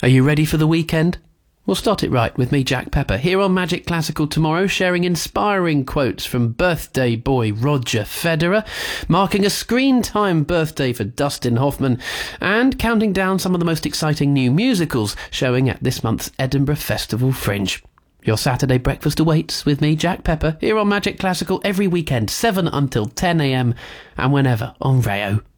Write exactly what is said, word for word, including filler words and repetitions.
Are you ready for the weekend? We'll start it right with me, Jack Pepper, here on Magic Classical tomorrow, sharing inspiring quotes from birthday boy Roger Federer, marking a screen time birthday for Dustin Hoffman, and counting down some of the most exciting new musicals showing at this month's Edinburgh Festival Fringe. Your Saturday breakfast awaits with me, Jack Pepper, here on Magic Classical every weekend, seven until ten a m, and whenever on Rayo.